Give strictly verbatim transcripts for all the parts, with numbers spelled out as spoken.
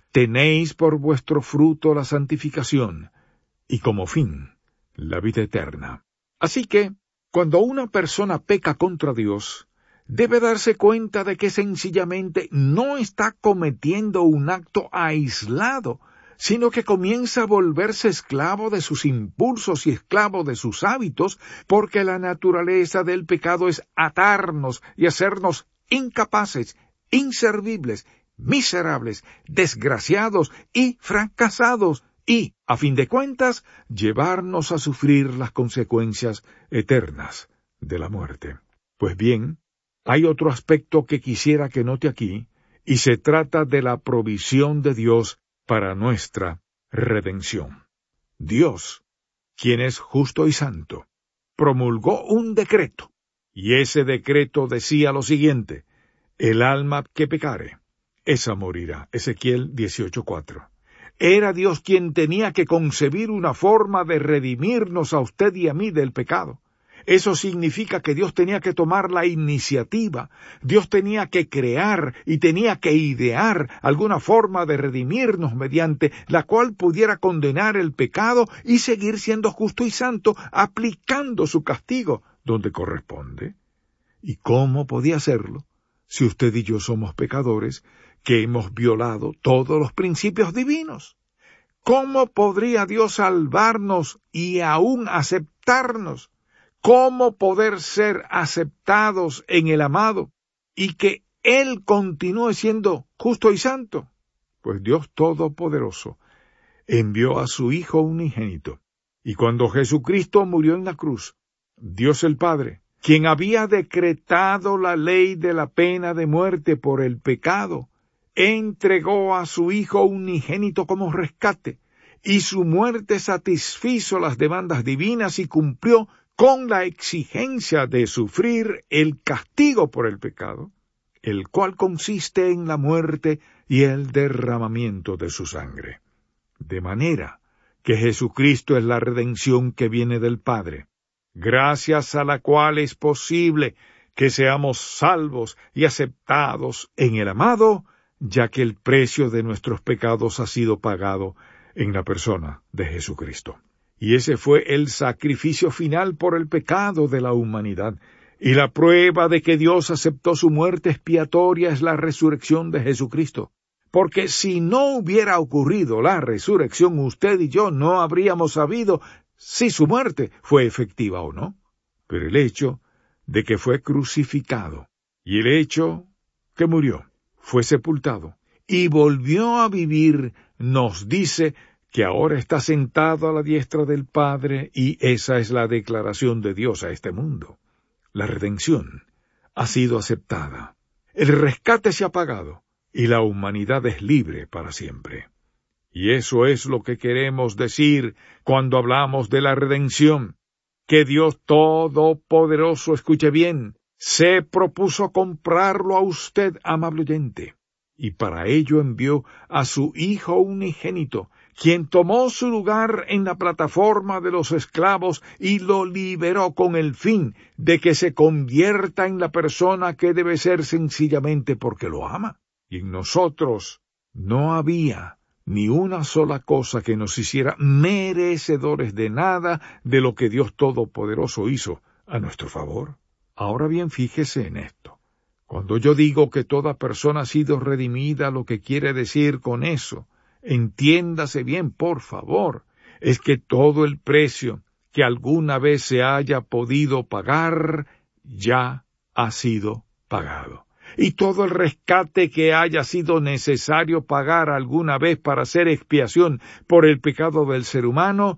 tenéis por vuestro fruto la santificación, y como fin, la vida eterna. Así que, cuando una persona peca contra Dios, debe darse cuenta de que sencillamente no está cometiendo un acto aislado, sino que comienza a volverse esclavo de sus impulsos y esclavo de sus hábitos, porque la naturaleza del pecado es atarnos y hacernos incapaces, inservibles, miserables, desgraciados y fracasados, y, a fin de cuentas, llevarnos a sufrir las consecuencias eternas de la muerte. Pues bien, hay otro aspecto que quisiera que note aquí, y se trata de la provisión de Dios para nuestra redención. Dios, quien es justo y santo, promulgó un decreto, y ese decreto decía lo siguiente: el alma que pecare, esa morirá. Ezequiel dieciocho cuatro. Era Dios quien tenía que concebir una forma de redimirnos a usted y a mí del pecado. Eso significa que Dios tenía que tomar la iniciativa, Dios tenía que crear y tenía que idear alguna forma de redimirnos mediante la cual pudiera condenar el pecado y seguir siendo justo y santo, aplicando su castigo donde corresponde. ¿Y cómo podía hacerlo si usted y yo somos pecadores que hemos violado todos los principios divinos? ¿Cómo podría Dios salvarnos y aún aceptarnos? ¿Cómo poder ser aceptados en el amado y que Él continúe siendo justo y santo? Pues Dios Todopoderoso envió a su Hijo unigénito, y cuando Jesucristo murió en la cruz, Dios el Padre, quien había decretado la ley de la pena de muerte por el pecado, entregó a su Hijo unigénito como rescate, y su muerte satisfizo las demandas divinas y cumplió con la exigencia de sufrir el castigo por el pecado, el cual consiste en la muerte y el derramamiento de su sangre. De manera que Jesucristo es la redención que viene del Padre, gracias a la cual es posible que seamos salvos y aceptados en el amado, ya que el precio de nuestros pecados ha sido pagado en la persona de Jesucristo. Y ese fue el sacrificio final por el pecado de la humanidad. Y la prueba de que Dios aceptó su muerte expiatoria es la resurrección de Jesucristo. Porque si no hubiera ocurrido la resurrección, usted y yo no habríamos sabido si su muerte fue efectiva o no. Pero el hecho de que fue crucificado, y el hecho que murió, fue sepultado, y volvió a vivir, nos dice que ahora está sentado a la diestra del Padre, y esa es la declaración de Dios a este mundo. La redención ha sido aceptada, el rescate se ha pagado, y la humanidad es libre para siempre. Y eso es lo que queremos decir cuando hablamos de la redención, que Dios Todopoderoso, escuche bien, se propuso comprarlo a usted, amable oyente, y para ello envió a su Hijo unigénito, quien tomó su lugar en la plataforma de los esclavos y lo liberó con el fin de que se convierta en la persona que debe ser sencillamente porque lo ama. Y en nosotros no había ni una sola cosa que nos hiciera merecedores de nada de lo que Dios Todopoderoso hizo a nuestro favor. Ahora bien, fíjese en esto. Cuando yo digo que toda persona ha sido redimida, lo que quiere decir con eso, entiéndase bien, por favor, es que todo el precio que alguna vez se haya podido pagar ya ha sido pagado. Y todo el rescate que haya sido necesario pagar alguna vez para hacer expiación por el pecado del ser humano,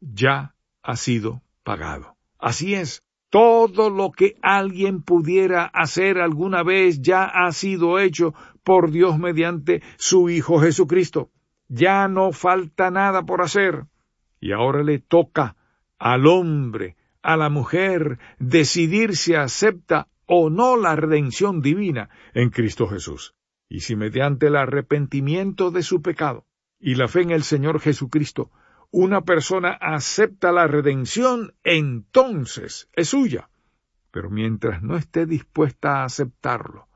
ya ha sido pagado. Así es, todo lo que alguien pudiera hacer alguna vez ya ha sido hecho por Dios mediante su Hijo Jesucristo. Ya no falta nada por hacer. Y ahora le toca al hombre, a la mujer, decidir si acepta o no la redención divina en Cristo Jesús. Y si mediante el arrepentimiento de su pecado y la fe en el Señor Jesucristo, una persona acepta la redención, entonces es suya. Pero mientras no esté dispuesta a aceptarlo,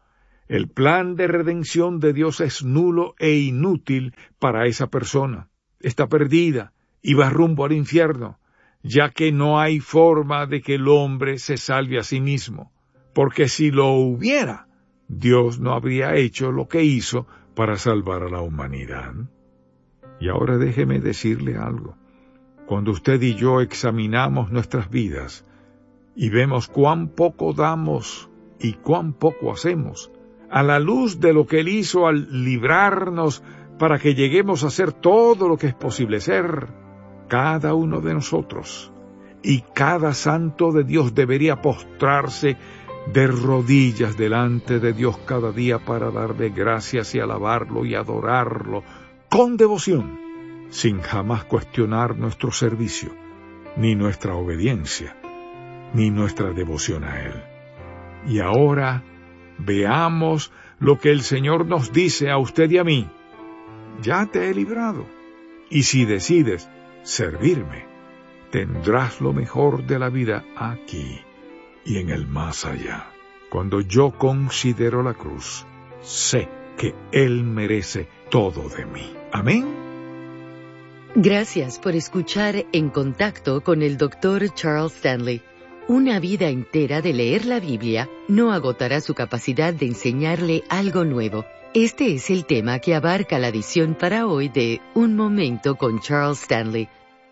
El plan de redención de Dios es nulo e inútil para esa persona. Está perdida y va rumbo al infierno, ya que no hay forma de que el hombre se salve a sí mismo, porque si lo hubiera, Dios no habría hecho lo que hizo para salvar a la humanidad. Y ahora déjeme decirle algo. Cuando usted y yo examinamos nuestras vidas y vemos cuán poco damos y cuán poco hacemos, a la luz de lo que Él hizo al librarnos para que lleguemos a ser todo lo que es posible ser, cada uno de nosotros y cada santo de Dios debería postrarse de rodillas delante de Dios cada día para darle gracias y alabarlo y adorarlo con devoción, sin jamás cuestionar nuestro servicio, ni nuestra obediencia, ni nuestra devoción a Él. Y ahora veamos lo que el Señor nos dice a usted y a mí. Ya te he librado, y si decides servirme, tendrás lo mejor de la vida aquí y en el más allá. Cuando yo considero la cruz, sé que Él merece todo de mí. Amén. Gracias por escuchar En Contacto con el doctor Charles Stanley. Una vida entera de leer la Biblia no agotará su capacidad de enseñarle algo nuevo. Este es el tema que abarca la edición para hoy de Un Momento con Charles Stanley.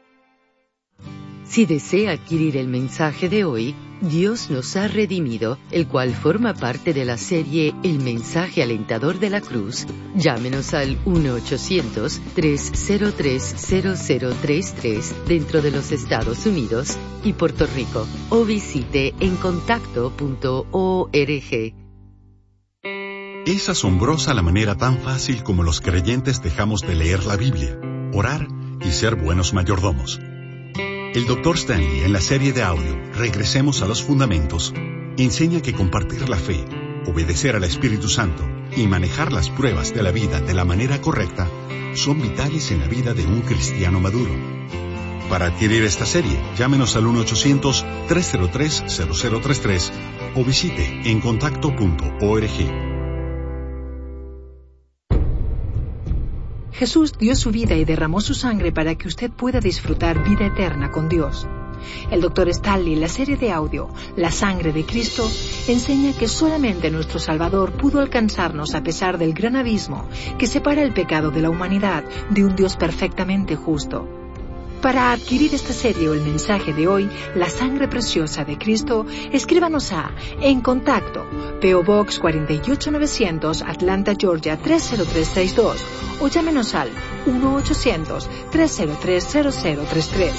Si desea adquirir el mensaje de hoy, Dios nos ha redimido, el cual forma parte de la serie El Mensaje Alentador de la Cruz, llámenos al uno ochocientos, tres cero tres, cero cero tres tres dentro de los Estados Unidos y Puerto Rico, o visite en contacto punto org. Es asombrosa la manera tan fácil como los creyentes dejamos de leer la Biblia, orar y ser buenos mayordomos. El doctor Stanley, en la serie de audio Regresemos a los Fundamentos, enseña que compartir la fe, obedecer al Espíritu Santo y manejar las pruebas de la vida de la manera correcta son vitales en la vida de un cristiano maduro. Para adquirir esta serie, llámenos al uno ochocientos, tres cero tres, cero cero tres tres o visite en contacto punto org. Jesús dio su vida y derramó su sangre para que usted pueda disfrutar vida eterna con Dios. El doctor Stanley, en la serie de audio La sangre de Cristo, enseña que solamente nuestro Salvador pudo alcanzarnos a pesar del gran abismo que separa el pecado de la humanidad de un Dios perfectamente justo. Para adquirir esta serie o el mensaje de hoy, La sangre preciosa de Cristo, escríbanos a En Contacto, P O Box cuatro ocho nueve cero cero, Atlanta, Georgia tres cero tres seis dos, o llámenos al uno ochocientos, tres cero tres, cero cero tres tres.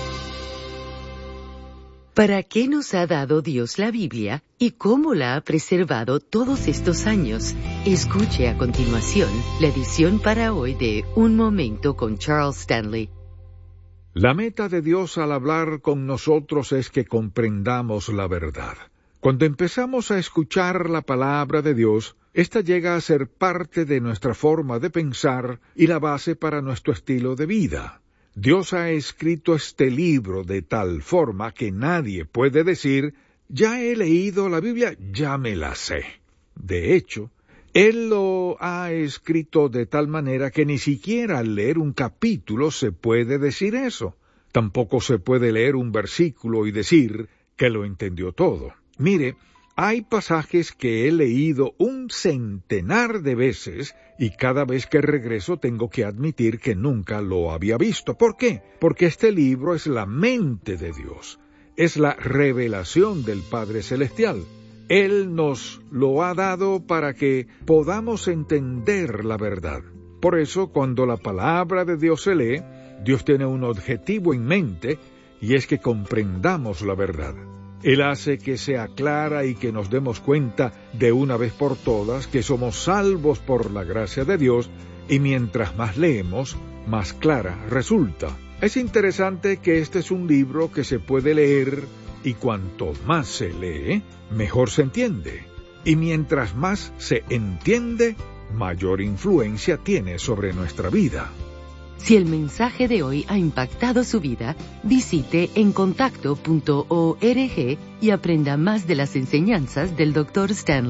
¿Para qué nos ha dado Dios la Biblia y cómo la ha preservado todos estos años? Escuche a continuación la edición para hoy de Un Momento con Charles Stanley. La meta de Dios al hablar con nosotros es que comprendamos la verdad. Cuando empezamos a escuchar la palabra de Dios, esta llega a ser parte de nuestra forma de pensar y la base para nuestro estilo de vida. Dios ha escrito este libro de tal forma que nadie puede decir, ya he leído la Biblia, ya me la sé. De hecho, Él lo ha escrito de tal manera que ni siquiera al leer un capítulo se puede decir eso. Tampoco se puede leer un versículo y decir que lo entendió todo. Mire, hay pasajes que he leído un centenar de veces y cada vez que regreso tengo que admitir que nunca lo había visto. ¿Por qué? Porque este libro es la mente de Dios, es la revelación del Padre Celestial. Él nos lo ha dado para que podamos entender la verdad. Por eso, cuando la palabra de Dios se lee, Dios tiene un objetivo en mente, y es que comprendamos la verdad. Él hace que sea clara y que nos demos cuenta de una vez por todas que somos salvos por la gracia de Dios, y mientras más leemos, más clara resulta. Es interesante que este es un libro que se puede leer, y cuanto más se lee, mejor se entiende. Y mientras más se entiende, mayor influencia tiene sobre nuestra vida. Si el mensaje de hoy ha impactado su vida, visite en contacto punto org y aprenda más de las enseñanzas del doctor Stanley.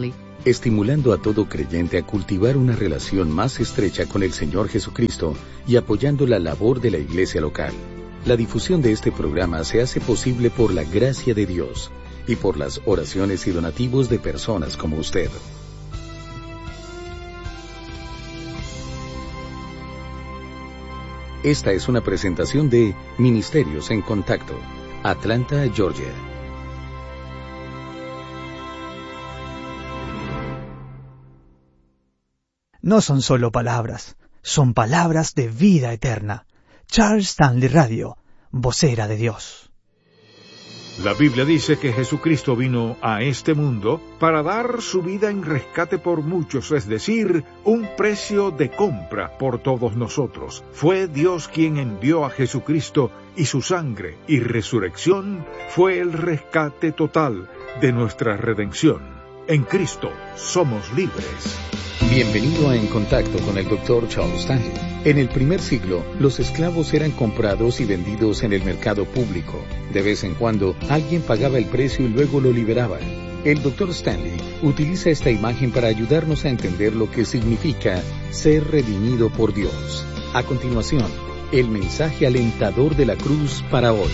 estimulando a todo creyente a cultivar una relación más estrecha con el Señor Jesucristo y apoyando la labor de la iglesia local. La difusión de este programa se hace posible por la gracia de Dios y por las oraciones y donativos de personas como usted. Esta es una presentación de Ministerios en Contacto, Atlanta, Georgia. No son solo palabras, son palabras de vida eterna. Charles Stanley Radio, vocera de Dios. La Biblia dice que Jesucristo vino a este mundo para dar su vida en rescate por muchos, es decir, un precio de compra por todos nosotros. Fue Dios quien envió a Jesucristo y su sangre y resurrección fue el rescate total de nuestra redención. En Cristo somos libres. Bienvenido a En Contacto con el doctor Charles Stanley. En el primer siglo, los esclavos eran comprados y vendidos en el mercado público. De vez en cuando, alguien pagaba el precio y luego lo liberaba. El doctor Stanley utiliza esta imagen para ayudarnos a entender lo que significa ser redimido por Dios. A continuación, el mensaje alentador de la cruz para hoy.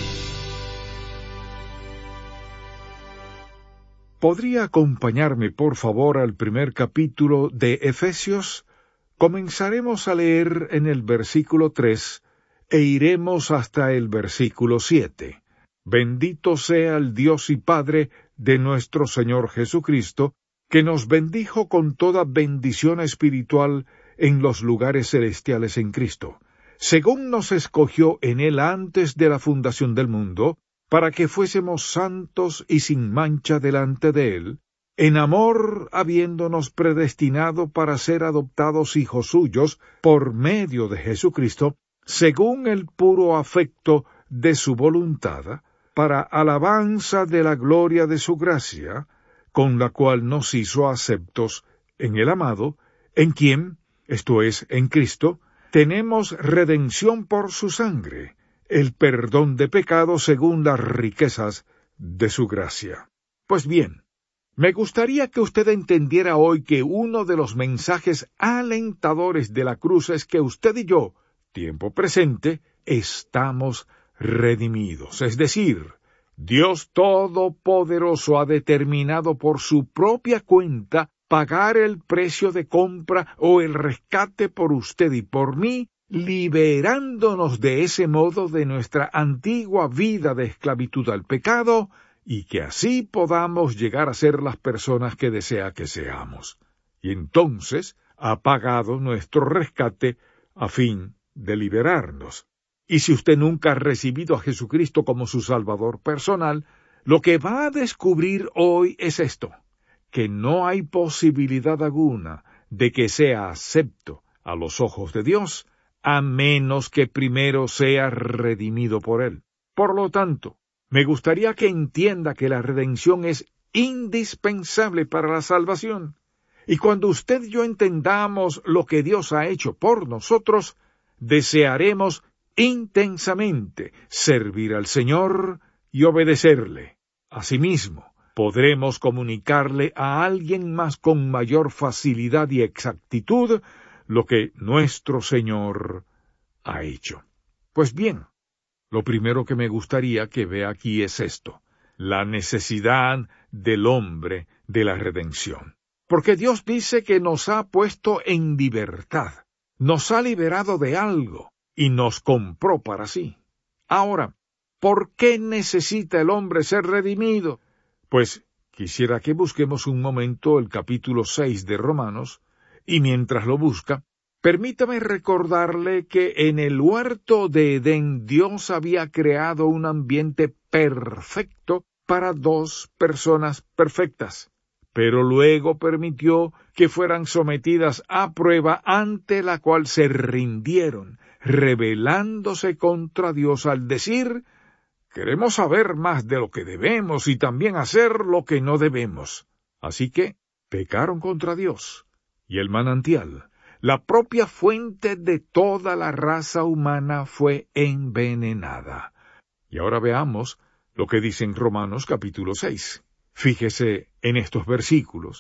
¿Podría acompañarme, por favor, al primer capítulo de Efesios? Comenzaremos a leer en el versículo tres e iremos hasta el versículo siete. Bendito sea el Dios y Padre de nuestro Señor Jesucristo, que nos bendijo con toda bendición espiritual en los lugares celestiales en Cristo, según nos escogió en Él antes de la fundación del mundo, para que fuésemos santos y sin mancha delante de Él, en amor habiéndonos predestinado para ser adoptados hijos suyos por medio de Jesucristo, según el puro afecto de su voluntad, para alabanza de la gloria de su gracia, con la cual nos hizo aceptos en el amado, en quien, esto es, en Cristo, tenemos redención por su sangre, el perdón de pecados según las riquezas de su gracia. Pues bien, me gustaría que usted entendiera hoy que uno de los mensajes alentadores de la cruz es que usted y yo, tiempo presente, estamos redimidos. Es decir, Dios Todopoderoso ha determinado por su propia cuenta pagar el precio de compra o el rescate por usted y por mí, liberándonos de ese modo de nuestra antigua vida de esclavitud al pecado, y que así podamos llegar a ser las personas que desea que seamos. Y entonces ha pagado nuestro rescate a fin de liberarnos. Y si usted nunca ha recibido a Jesucristo como su Salvador personal, lo que va a descubrir hoy es esto, que no hay posibilidad alguna de que sea acepto a los ojos de Dios, a menos que primero sea redimido por Él. Por lo tanto, me gustaría que entienda que la redención es indispensable para la salvación. Y cuando usted y yo entendamos lo que Dios ha hecho por nosotros, desearemos intensamente servir al Señor y obedecerle. Asimismo, podremos comunicarle a alguien más con mayor facilidad y exactitud lo que nuestro Señor ha hecho. Pues bien, lo primero que me gustaría que vea aquí es esto, la necesidad del hombre de la redención. Porque Dios dice que nos ha puesto en libertad, nos ha liberado de algo y nos compró para sí. Ahora, ¿por qué necesita el hombre ser redimido? Pues quisiera que busquemos un momento el capítulo seis de Romanos, y mientras lo busca, permítame recordarle que en el huerto de Edén Dios había creado un ambiente perfecto para dos personas perfectas, pero luego permitió que fueran sometidas a prueba ante la cual se rindieron, rebelándose contra Dios al decir, queremos saber más de lo que debemos y también hacer lo que no debemos. Así que pecaron contra Dios, y el manantial, la propia fuente de toda la raza humana, fue envenenada. Y ahora veamos lo que dice en Romanos capítulo seis. Fíjese en estos versículos,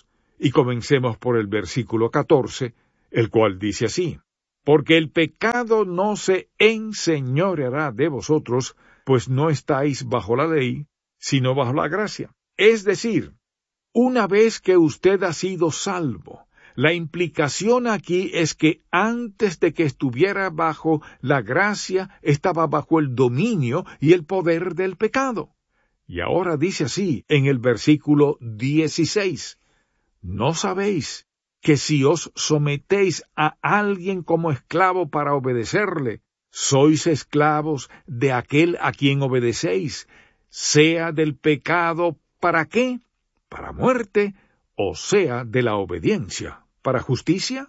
Y comencemos por el versículo catorce, el cual dice así: Porque el pecado no se enseñoreará de vosotros, pues no estáis bajo la ley, sino bajo la gracia. Es decir, una vez que usted ha sido salvo, la implicación aquí es que antes de que estuviera bajo la gracia, estaba bajo el dominio y el poder del pecado. Y ahora dice así en el versículo dieciséis: ¿No sabéis que si os sometéis a alguien como esclavo para obedecerle, sois esclavos de aquel a quien obedecéis, sea del pecado para qué? Para muerte, o sea de la obediencia para justicia?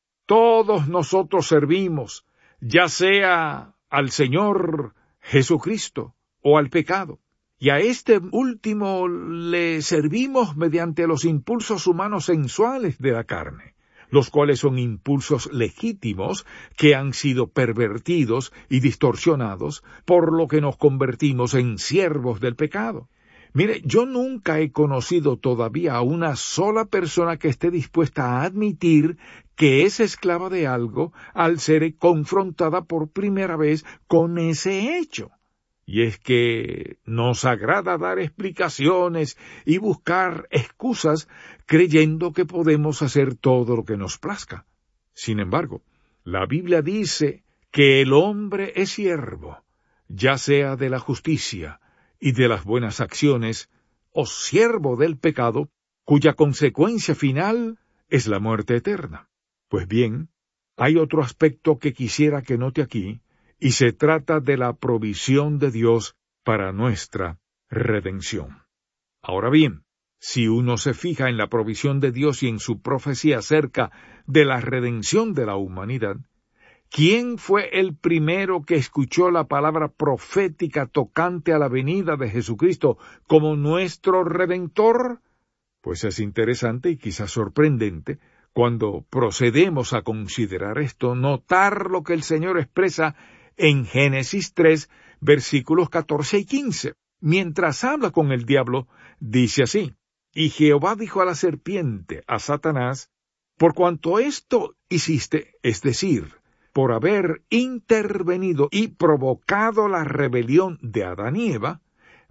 Todos nosotros servimos, ya sea al Señor Jesucristo o al pecado. Y a este último le servimos mediante los impulsos humanos sensuales de la carne, los cuales son impulsos legítimos que han sido pervertidos y distorsionados, por lo que nos convertimos en siervos del pecado. Mire, yo nunca he conocido todavía a una sola persona que esté dispuesta a admitir que es esclava de algo al ser confrontada por primera vez con ese hecho. Y es que nos agrada dar explicaciones y buscar excusas creyendo que podemos hacer todo lo que nos plazca. Sin embargo, la Biblia dice que el hombre es siervo, ya sea de la justicia y de las buenas acciones, o siervo del pecado, cuya consecuencia final es la muerte eterna. Pues bien, hay otro aspecto que quisiera que note aquí, y se trata de la provisión de Dios para nuestra redención. Ahora bien, si uno se fija en la provisión de Dios y en su profecía acerca de la redención de la humanidad, ¿quién fue el primero que escuchó la palabra profética tocante a la venida de Jesucristo como nuestro Redentor? Pues es interesante y quizás sorprendente, cuando procedemos a considerar esto, notar lo que el Señor expresa en Génesis tres, versículos catorce y quince. Mientras habla con el diablo, dice así: Y Jehová dijo a la serpiente, a Satanás, por cuanto esto hiciste, es decir, por haber intervenido y provocado la rebelión de Adán y Eva,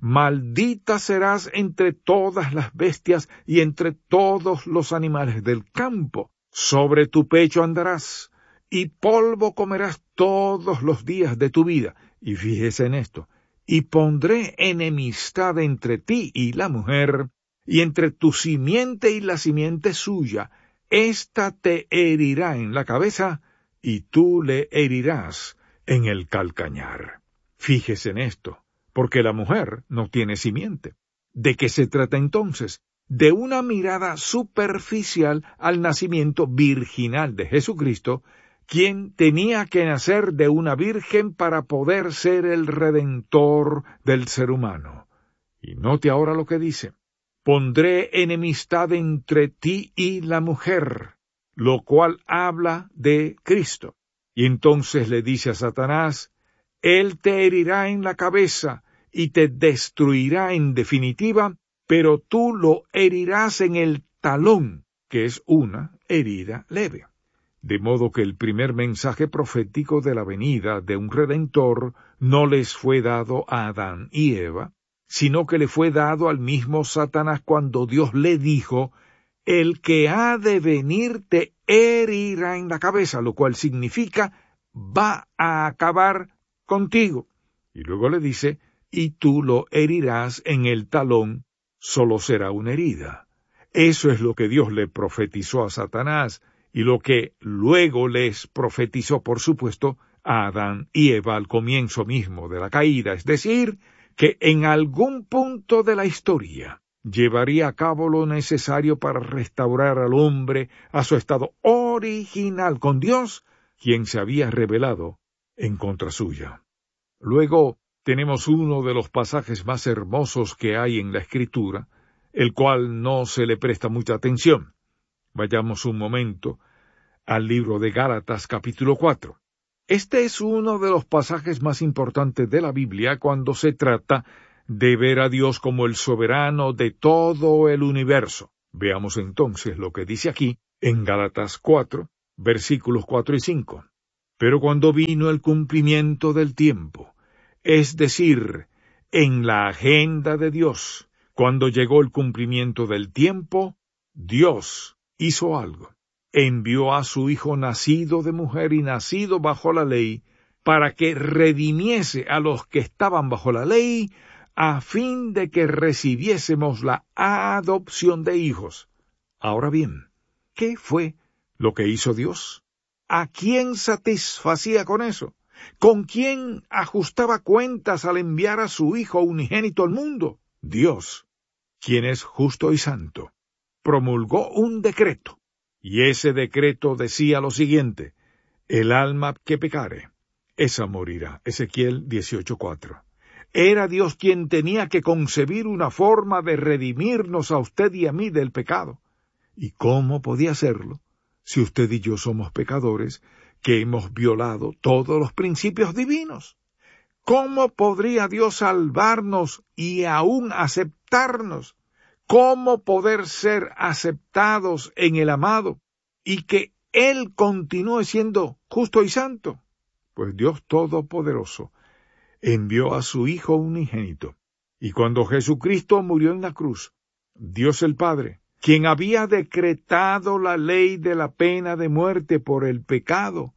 maldita serás entre todas las bestias y entre todos los animales del campo. Sobre tu pecho andarás, y polvo comerás todos los días de tu vida. Y fíjese en esto: y pondré enemistad entre ti y la mujer, y entre tu simiente y la simiente suya. Ésta te herirá en la cabeza, y tú le herirás en el calcañar. Fíjese en esto, porque la mujer no tiene simiente. ¿De qué se trata entonces? De una mirada superficial al nacimiento virginal de Jesucristo, quien tenía que nacer de una virgen para poder ser el redentor del ser humano. Y note ahora lo que dice: pondré enemistad entre ti y la mujer, lo cual habla de Cristo. Y entonces le dice a Satanás: Él te herirá en la cabeza y te destruirá en definitiva, pero tú lo herirás en el talón, que es una herida leve. De modo que el primer mensaje profético de la venida de un Redentor no les fue dado a Adán y Eva, sino que le fue dado al mismo Satanás cuando Dios le dijo: el que ha de venir te herirá en la cabeza, lo cual significa va a acabar contigo. Y luego le dice: y tú lo herirás en el talón, solo será una herida. Eso es lo que Dios le profetizó a Satanás, y lo que luego les profetizó, por supuesto, a Adán y Eva al comienzo mismo de la caída, es decir, que en algún punto de la historia llevaría a cabo lo necesario para restaurar al hombre a su estado original con Dios, quien se había rebelado en contra suya. Luego tenemos uno de los pasajes más hermosos que hay en la Escritura, el cual no se le presta mucha atención. Vayamos un momento al libro de Gálatas capítulo cuatro. Este es uno de los pasajes más importantes de la Biblia cuando se trata de ver a Dios como el soberano de todo el universo. Veamos entonces lo que dice aquí en Gálatas cuatro, versículos cuatro y cinco. Pero cuando vino el cumplimiento del tiempo, es decir, en la agenda de Dios, cuando llegó el cumplimiento del tiempo, Dios hizo algo. Envió a su Hijo nacido de mujer y nacido bajo la ley, para que redimiese a los que estaban bajo la ley, a fin de que recibiésemos la adopción de hijos. Ahora bien, ¿qué fue lo que hizo Dios? ¿A quién satisfacía con eso? ¿Con quién ajustaba cuentas al enviar a su Hijo unigénito al mundo? Dios, quien es justo y santo, promulgó un decreto, y ese decreto decía lo siguiente: el alma que pecare, esa morirá. Ezequiel dieciocho cuatro. Era Dios quien tenía que concebir una forma de redimirnos a usted y a mí del pecado. ¿Y cómo podía hacerlo si usted y yo somos pecadores que hemos violado todos los principios divinos? ¿Cómo podría Dios salvarnos y aún aceptarnos? ¿Cómo poder ser aceptados en el amado y que Él continúe siendo justo y santo? Pues Dios Todopoderoso envió a su Hijo unigénito, y cuando Jesucristo murió en la cruz, Dios el Padre, quien había decretado la ley de la pena de muerte por el pecado,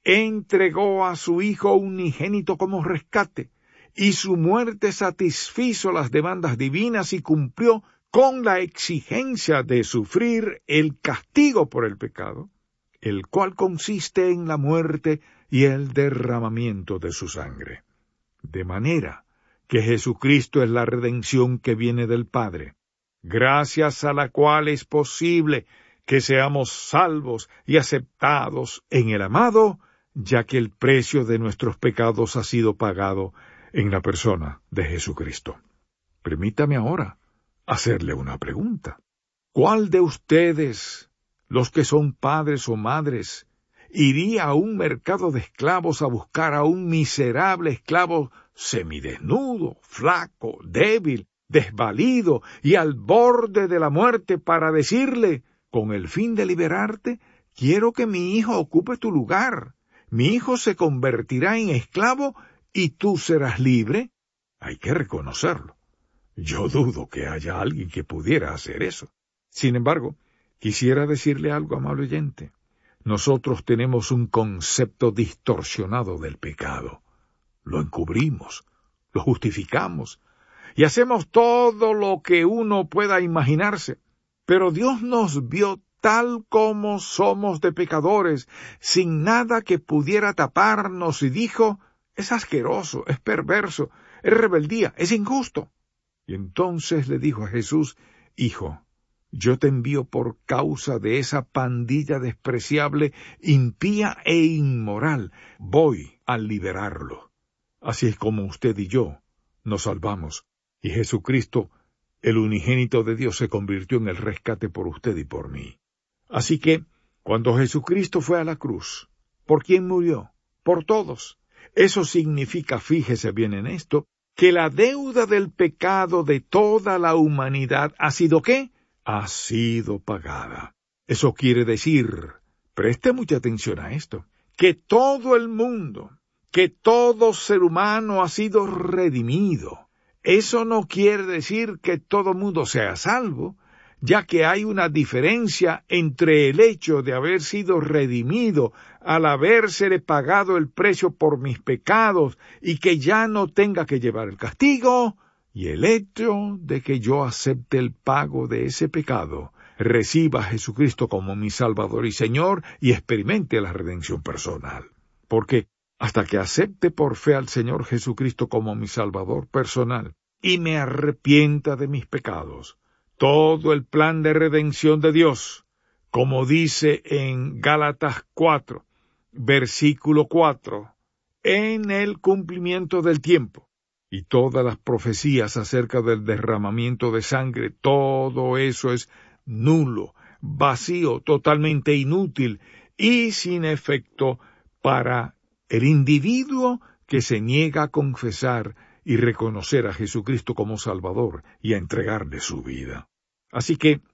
entregó a su Hijo unigénito como rescate, y su muerte satisfizo las demandas divinas y cumplió con la exigencia de sufrir el castigo por el pecado, el cual consiste en la muerte y el derramamiento de su sangre. De manera que Jesucristo es la redención que viene del Padre, gracias a la cual es posible que seamos salvos y aceptados en el amado, ya que el precio de nuestros pecados ha sido pagado en la persona de Jesucristo. Permítame ahora hacerle una pregunta. ¿Cuál de ustedes, los que son padres o madres, iría a un mercado de esclavos a buscar a un miserable esclavo semidesnudo, flaco, débil, desvalido y al borde de la muerte para decirle, con el fin de liberarte, quiero que mi hijo ocupe tu lugar, mi hijo se convertirá en esclavo y tú serás libre? Hay que reconocerlo. Yo dudo que haya alguien que pudiera hacer eso. Sin embargo, quisiera decirle algo, amable oyente. Nosotros tenemos un concepto distorsionado del pecado. Lo encubrimos, lo justificamos, y hacemos todo lo que uno pueda imaginarse. Pero Dios nos vio tal como somos de pecadores, sin nada que pudiera taparnos, y dijo, es asqueroso, es perverso, es rebeldía, es injusto. Y entonces le dijo a Jesús, Hijo, yo te envío por causa de esa pandilla despreciable, impía e inmoral. Voy a liberarlo. Así es como usted y yo nos salvamos. Y Jesucristo, el unigénito de Dios, se convirtió en el rescate por usted y por mí. Así que, cuando Jesucristo fue a la cruz, ¿por quién murió? Por todos. Eso significa, fíjese bien en esto, que la deuda del pecado de toda la humanidad ha sido ¿qué? Ha sido pagada. Eso quiere decir, preste mucha atención a esto, que todo el mundo, que todo ser humano ha sido redimido. Eso no quiere decir que todo mundo sea salvo, ya que hay una diferencia entre el hecho de haber sido redimido al habérsele pagado el precio por mis pecados y que ya no tenga que llevar el castigo, y el hecho de que yo acepte el pago de ese pecado, reciba a Jesucristo como mi Salvador y Señor y experimente la redención personal. Porque hasta que acepte por fe al Señor Jesucristo como mi Salvador personal y me arrepienta de mis pecados, todo el plan de redención de Dios, como dice en Gálatas cuatro, versículo cuatro, en el cumplimiento del tiempo, y todas las profecías acerca del derramamiento de sangre, todo eso es nulo, vacío, totalmente inútil y sin efecto para el individuo que se niega a confesar y reconocer a Jesucristo como Salvador y a entregarle su vida. Así que,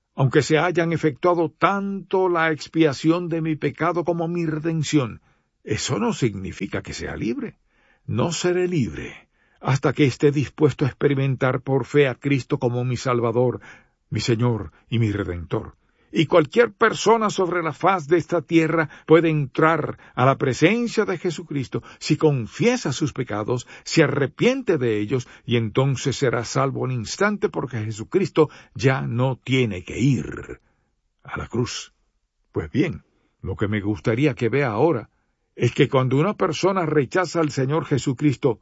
aunque se hayan efectuado tanto la expiación de mi pecado como mi redención, eso no significa que sea libre. No seré libre hasta que esté dispuesto a experimentar por fe a Cristo como mi Salvador, mi Señor y mi Redentor. Y cualquier persona sobre la faz de esta tierra puede entrar a la presencia de Jesucristo si confiesa sus pecados, se arrepiente de ellos, y entonces será salvo al instante, porque Jesucristo ya no tiene que ir a la cruz. Pues bien, lo que me gustaría que vea ahora es que cuando una persona rechaza al Señor Jesucristo,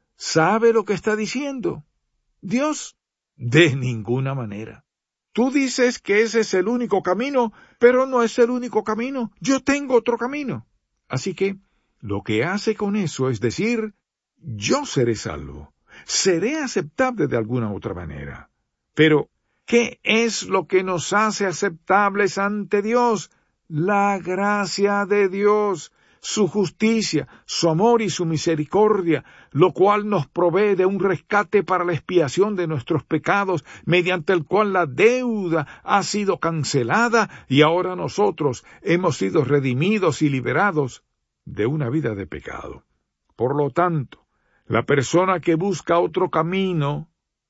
¿sabe lo que está diciendo? Dios, de ninguna manera. Tú dices que ese es el único camino, pero no es el único camino. Yo tengo otro camino. Así que lo que hace con eso es decir, yo seré salvo, seré aceptable de alguna otra manera. Pero, ¿qué es lo que nos hace aceptables ante Dios? La gracia de Dios, su justicia, su amor y su misericordia, lo cual nos provee de un rescate para la expiación de nuestros pecados, mediante el cual la deuda ha sido cancelada y ahora nosotros hemos sido redimidos y liberados de una vida de pecado. Por lo tanto, la persona que busca otro camino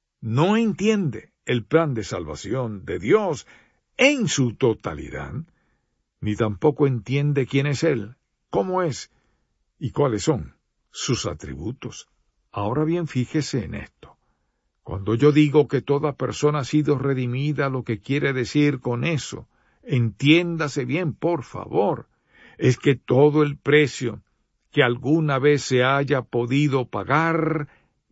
no entiende el plan de salvación de Dios en su totalidad, ni tampoco entiende quién es Él, cómo es y cuáles son sus atributos. Ahora bien, fíjese en esto. Cuando yo digo que toda persona ha sido redimida, lo que quiere decir con eso, entiéndase bien, por favor, es que todo el precio que alguna vez se haya podido pagar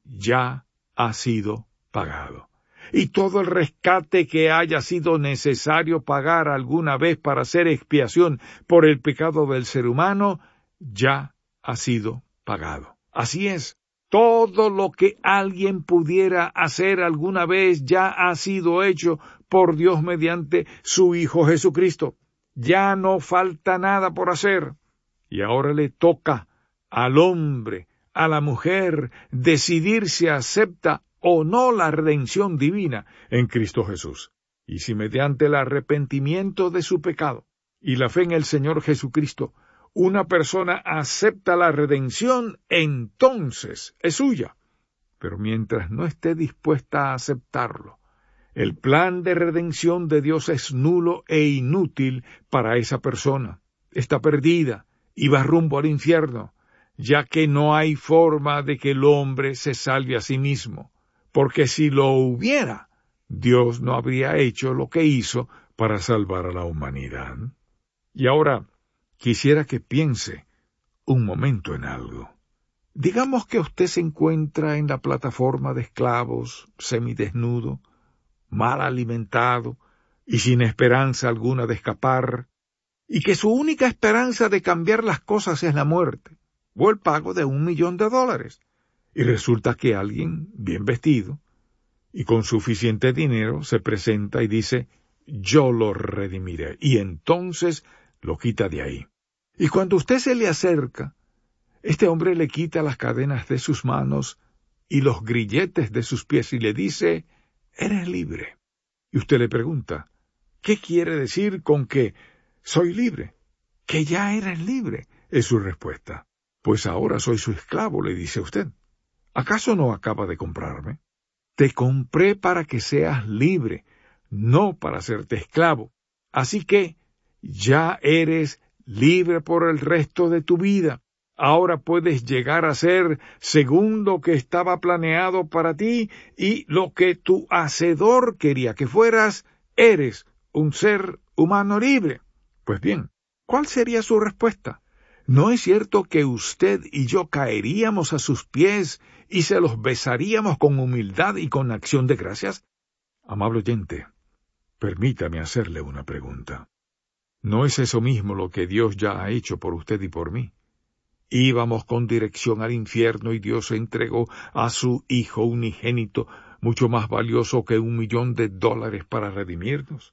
ya ha sido pagado. Y todo el rescate que haya sido necesario pagar alguna vez para hacer expiación por el pecado del ser humano, ya ha sido pagado. Así es, todo lo que alguien pudiera hacer alguna vez ya ha sido hecho por Dios mediante su Hijo Jesucristo. Ya no falta nada por hacer. Y ahora le toca al hombre, a la mujer, decidir si acepta o no la redención divina en Cristo Jesús. Y si mediante el arrepentimiento de su pecado y la fe en el Señor Jesucristo, una persona acepta la redención, entonces es suya. Pero mientras no esté dispuesta a aceptarlo, el plan de redención de Dios es nulo e inútil para esa persona. Está perdida y va rumbo al infierno, ya que no hay forma de que el hombre se salve a sí mismo. Porque si lo hubiera, Dios no habría hecho lo que hizo para salvar a la humanidad. Y ahora, quisiera que piense un momento en algo. Digamos que usted se encuentra en la plataforma de esclavos, semidesnudo, mal alimentado y sin esperanza alguna de escapar, y que su única esperanza de cambiar las cosas es la muerte, o el pago de un millón de dólares. Y resulta que alguien, bien vestido, y con suficiente dinero, se presenta y dice, yo lo redimiré, y entonces lo quita de ahí. Y cuando usted se le acerca, este hombre le quita las cadenas de sus manos y los grilletes de sus pies y le dice, eres libre. Y usted le pregunta, ¿qué quiere decir con que soy libre? Que ya eres libre, es su respuesta. Pues ahora soy su esclavo, le dice usted. ¿Acaso no acaba de comprarme? Te compré para que seas libre, no para hacerte esclavo. Así que ya eres libre por el resto de tu vida. Ahora puedes llegar a ser según lo que estaba planeado para ti y lo que tu Hacedor quería que fueras, eres un ser humano libre. Pues bien, ¿cuál sería su respuesta? ¿No es cierto que usted y yo caeríamos a sus pies y se los besaríamos con humildad y con acción de gracias? Amable oyente, permítame hacerle una pregunta. ¿No es eso mismo lo que Dios ya ha hecho por usted y por mí? Íbamos con dirección al infierno y Dios entregó a su Hijo unigénito, mucho más valioso que un millón de dólares para redimirnos.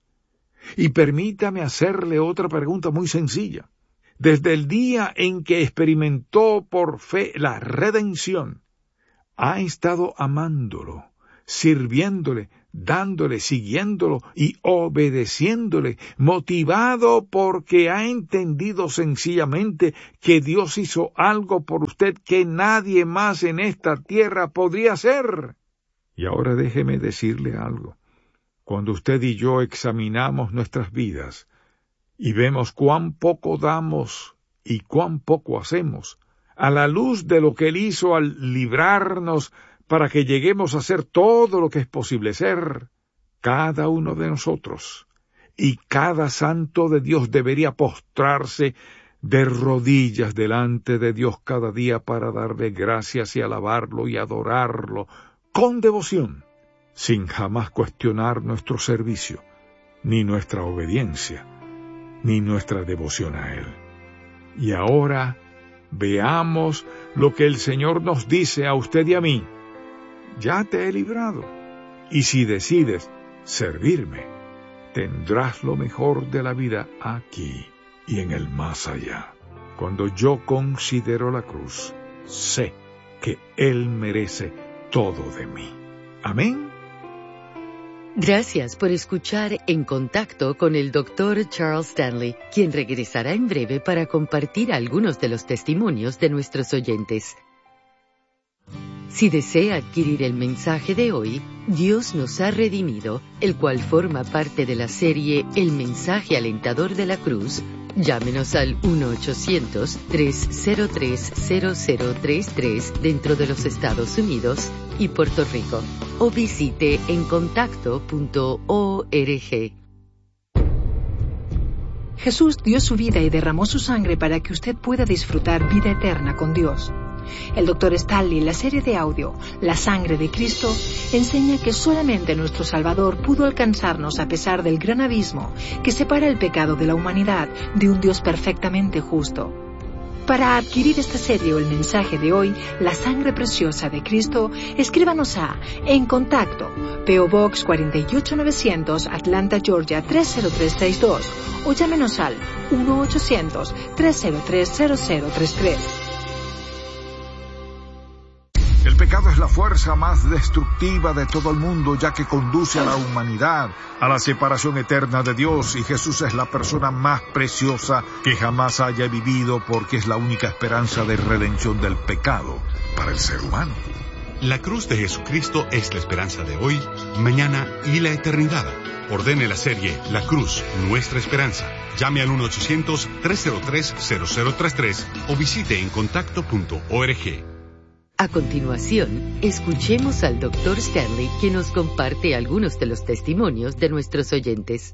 Y permítame hacerle otra pregunta muy sencilla. Desde el día en que experimentó por fe la redención, ha estado amándolo, sirviéndole, dándole, siguiéndolo y obedeciéndole, motivado porque ha entendido sencillamente que Dios hizo algo por usted que nadie más en esta tierra podría hacer. Y ahora déjeme decirle algo. Cuando usted y yo examinamos nuestras vidas y vemos cuán poco damos y cuán poco hacemos, a la luz de lo que Él hizo al librarnos para que lleguemos a ser todo lo que es posible ser, cada uno de nosotros y cada santo de Dios debería postrarse de rodillas delante de Dios cada día para darle gracias y alabarlo y adorarlo con devoción, sin jamás cuestionar nuestro servicio, ni nuestra obediencia, ni nuestra devoción a Él. Y ahora veamos lo que el Señor nos dice a usted y a mí. Ya te he librado, y si decides servirme, tendrás lo mejor de la vida aquí y en el más allá. Cuando yo considero la cruz, sé que Él merece todo de mí. Amén. Gracias por escuchar En Contacto con el doctor Charles Stanley, quien regresará en breve para compartir algunos de los testimonios de nuestros oyentes. Si desea adquirir el mensaje de hoy, Dios nos ha redimido, el cual forma parte de la serie El mensaje alentador de la cruz, llámenos al uno ochocientos, tres cero tres, cero cero tres tres dentro de los Estados Unidos y Puerto Rico, o visite en contacto punto org. Jesús dio su vida y derramó su sangre para que usted pueda disfrutar vida eterna con Dios. El doctor Stanley, en la serie de audio La sangre de Cristo, enseña que solamente nuestro Salvador pudo alcanzarnos a pesar del gran abismo que separa el pecado de la humanidad de un Dios perfectamente justo. Para adquirir esta serie o el mensaje de hoy, La sangre preciosa de Cristo, escríbanos a En Contacto, P O Box cuarenta y ocho novecientos, Atlanta, Georgia tres cero tres seis dos, o llámenos al uno ochocientos, tres cero tres, cero cero tres tres. El pecado es la fuerza más destructiva de todo el mundo, ya que conduce a la humanidad a la separación eterna de Dios, y Jesús es la persona más preciosa que jamás haya vivido, porque es la única esperanza de redención del pecado para el ser humano. La cruz de Jesucristo es la esperanza de hoy, mañana y la eternidad. Ordene la serie La Cruz, Nuestra Esperanza. Llame al uno ochocientos, tres cero tres, cero cero tres tres o visite en contacto punto org. A continuación, escuchemos al doctor Stanley, quien nos comparte algunos de los testimonios de nuestros oyentes.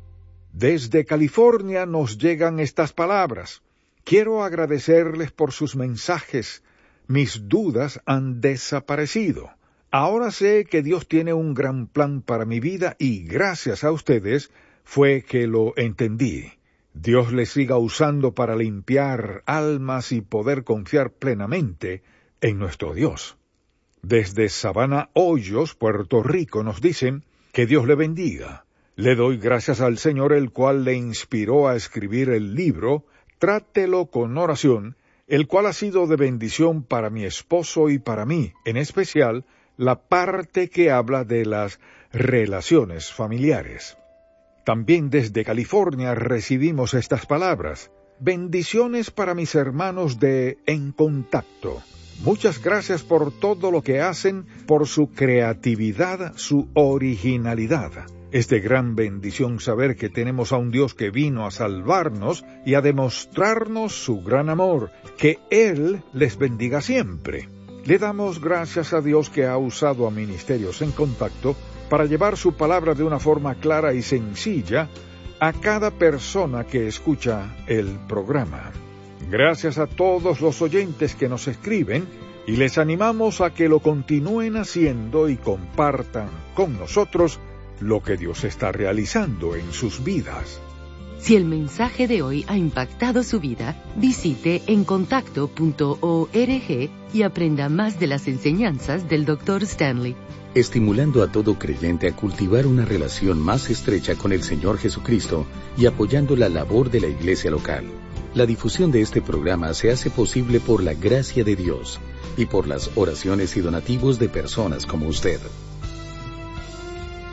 Desde California nos llegan estas palabras. Quiero agradecerles por sus mensajes. Mis dudas han desaparecido. Ahora sé que Dios tiene un gran plan para mi vida y gracias a ustedes fue que lo entendí. Dios les siga usando para limpiar almas y poder confiar plenamente en nuestro Dios. Desde Sabana Hoyos, Puerto Rico, nos dicen que Dios le bendiga. Le doy gracias al Señor, el cual le inspiró a escribir el libro Trátelo con oración, el cual ha sido de bendición para mi esposo y para mí, en especial la parte que habla de las relaciones familiares. También desde California recibimos estas palabras. Bendiciones para mis hermanos de En Contacto. Muchas gracias por todo lo que hacen, por su creatividad, su originalidad. Es de gran bendición saber que tenemos a un Dios que vino a salvarnos y a demostrarnos su gran amor. Que Él les bendiga siempre. Le damos gracias a Dios que ha usado a Ministerios en Contacto para llevar su palabra de una forma clara y sencilla a cada persona que escucha el programa. Gracias a todos los oyentes que nos escriben y les animamos a que lo continúen haciendo y compartan con nosotros lo que Dios está realizando en sus vidas. Si el mensaje de hoy ha impactado su vida, visite en contacto punto org y aprenda más de las enseñanzas del doctor Stanley. Estimulando a todo creyente a cultivar una relación más estrecha con el Señor Jesucristo y apoyando la labor de la iglesia local. La difusión de este programa se hace posible por la gracia de Dios y por las oraciones y donativos de personas como usted.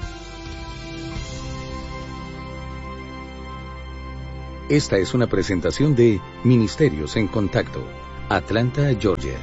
Esta es una presentación de Ministerios en Contacto, Atlanta, Georgia.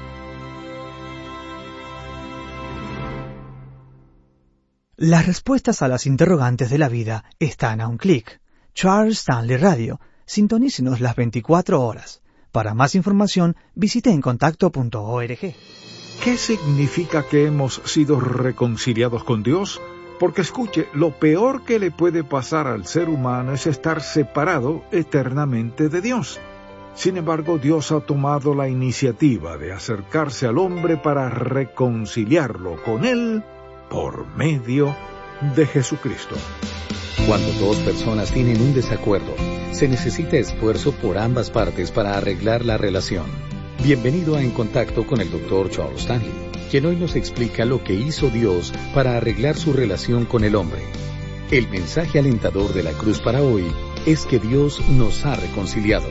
Las respuestas a las interrogantes de la vida están a un clic. Charles Stanley Radio. Sintonícenos las veinticuatro horas. Para más información, visite encontacto punto org. ¿Qué significa que hemos sido reconciliados con Dios? Porque escuche, lo peor que le puede pasar al ser humano es estar separado eternamente de Dios. Sin embargo, Dios ha tomado la iniciativa de acercarse al hombre para reconciliarlo con Él por medio de Jesucristo. Cuando dos personas tienen un desacuerdo, se necesita esfuerzo por ambas partes para arreglar la relación. Bienvenido a En Contacto con el doctor Charles Stanley, quien hoy nos explica lo que hizo Dios para arreglar su relación con el hombre. El mensaje alentador de la cruz para hoy es que Dios nos ha reconciliado.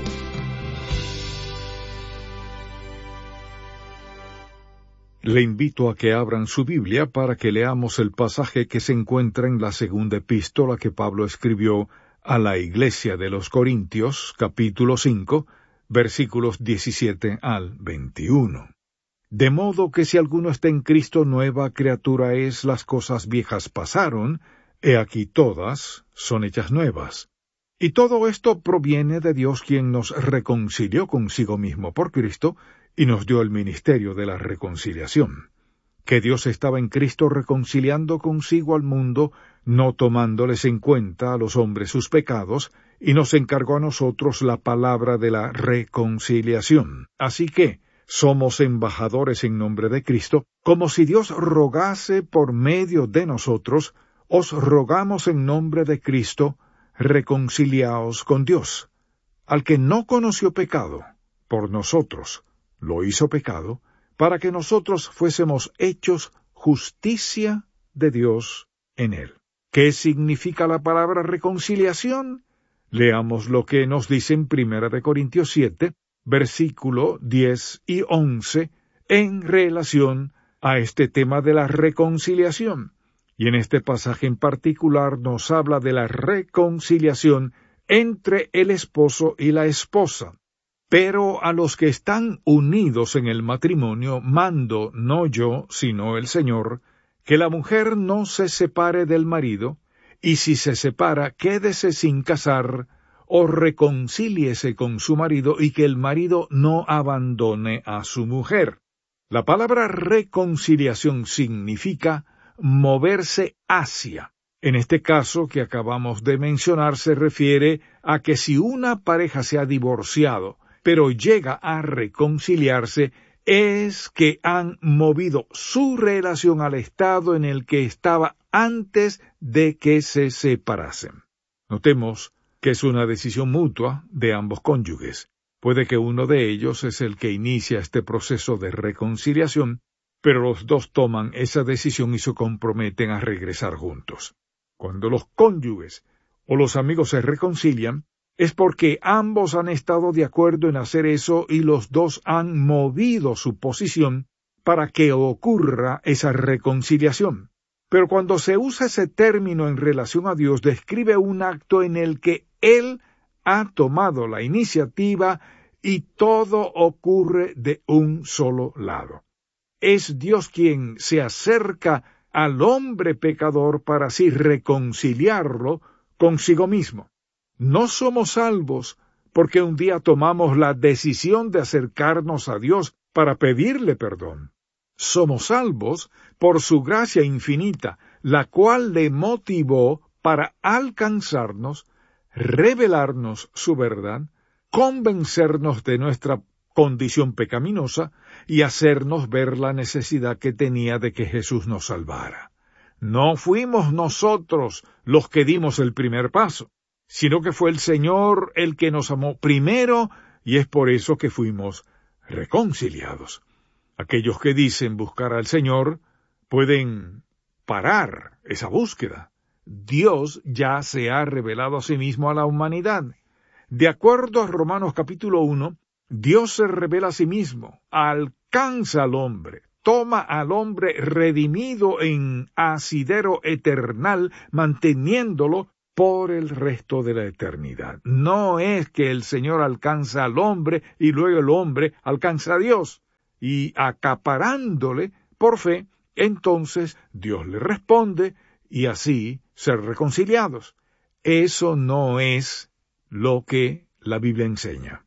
Le invito a que abran su Biblia para que leamos el pasaje que se encuentra en la segunda epístola que Pablo escribió a la iglesia de los Corintios, capítulo cinco, versículos diecisiete al veintiuno. De modo que si alguno está en Cristo, nueva criatura es, las cosas viejas pasaron, he aquí todas son hechas nuevas. Y todo esto proviene de Dios, quien nos reconcilió consigo mismo por Cristo, y nos dio el ministerio de la reconciliación. Que Dios estaba en Cristo reconciliando consigo al mundo, no tomándoles en cuenta a los hombres sus pecados, y nos encargó a nosotros la palabra de la reconciliación. Así que somos embajadores en nombre de Cristo, como si Dios rogase por medio de nosotros, os rogamos en nombre de Cristo, reconciliaos con Dios. Al que no conoció pecado, por nosotros lo hizo pecado, para que nosotros fuésemos hechos justicia de Dios en él. ¿Qué significa la palabra reconciliación? Leamos lo que nos dice en Primera de Corintios siete, versículo diez y once, en relación a este tema de la reconciliación. Y en este pasaje en particular nos habla de la reconciliación entre el esposo y la esposa. Pero a los que están unidos en el matrimonio, mando no yo, sino el Señor, que la mujer no se separe del marido, y si se separa, quédese sin casar, o reconcíliese con su marido, y que el marido no abandone a su mujer. La palabra reconciliación significa moverse hacia. En este caso que acabamos de mencionar se refiere a que si una pareja se ha divorciado, pero llega a reconciliarse, es que han movido su relación al estado en el que estaba antes de que se separasen. Notemos que es una decisión mutua de ambos cónyuges. Puede que uno de ellos es el que inicia este proceso de reconciliación, pero los dos toman esa decisión y se comprometen a regresar juntos. Cuando los cónyuges o los amigos se reconcilian, es porque ambos han estado de acuerdo en hacer eso y los dos han movido su posición para que ocurra esa reconciliación. Pero cuando se usa ese término en relación a Dios, describe un acto en el que Él ha tomado la iniciativa y todo ocurre de un solo lado. Es Dios quien se acerca al hombre pecador para así reconciliarlo consigo mismo. No somos salvos porque un día tomamos la decisión de acercarnos a Dios para pedirle perdón. Somos salvos por su gracia infinita, la cual le motivó para alcanzarnos, revelarnos su verdad, convencernos de nuestra condición pecaminosa y hacernos ver la necesidad que tenía de que Jesús nos salvara. No fuimos nosotros los que dimos el primer paso, sino que fue el Señor el que nos amó primero, y es por eso que fuimos reconciliados. Aquellos que dicen buscar al Señor pueden parar esa búsqueda. Dios ya se ha revelado a sí mismo a la humanidad. De acuerdo a Romanos capítulo uno, Dios se revela a sí mismo, alcanza al hombre, toma al hombre redimido en asidero eternal, manteniéndolo por el resto de la eternidad. No es que el Señor alcanza al hombre y luego el hombre alcanza a Dios, y acaparándole por fe, entonces Dios le responde y así ser reconciliados. Eso no es lo que la Biblia enseña.